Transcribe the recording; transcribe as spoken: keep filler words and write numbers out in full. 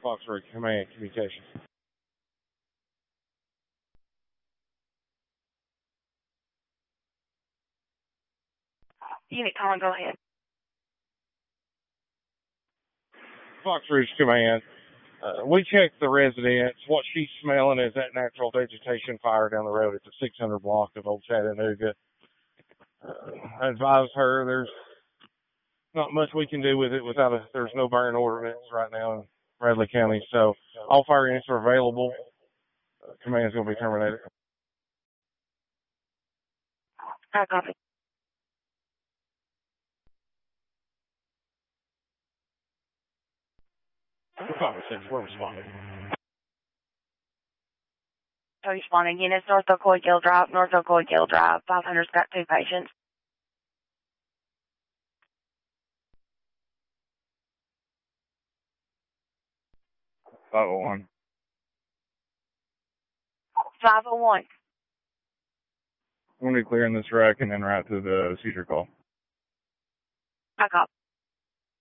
Fox three Command Communications. Unit calling, go ahead. Fox three Command. Uh, we checked the residence. What she's smelling is that natural vegetation fire down the road at the six hundred block of Old Chattanooga. Uh, I advised her there's not much we can do with it without a, there's no burn ordinance right now in Bradley County. So all fire units are available. Uh, command's going to be terminated. I copy. five six, we're responding. So you're responding. Units North Ocoee Gill Drive, North Ocoee Gill Drive. five hundred's got two patients. five oh one. five oh one. I'm going to be clearing this wreck and then right to the seizure call. I copy.